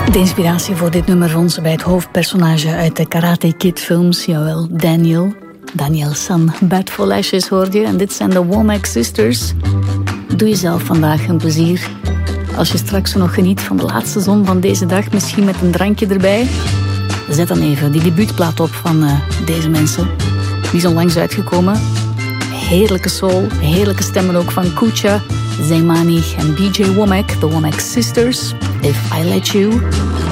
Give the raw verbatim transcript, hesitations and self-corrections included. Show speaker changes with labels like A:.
A: De inspiratie voor dit nummer vond ze bij het hoofdpersonage uit de Karate Kid films, jawel, Daniel. Daniel San, Bad for Lashes hoorde je. En dit zijn de Womack Sisters. Doe jezelf vandaag een plezier. Als je straks nog geniet van de laatste zon van deze dag, misschien met een drankje erbij, zet dan even die debuutplaat op van uh, deze mensen. Die is onlangs uitgekomen. Heerlijke soul, heerlijke stemmen ook van Kucha, Zaymani en B J Womack, de Womack Sisters. If I Let You.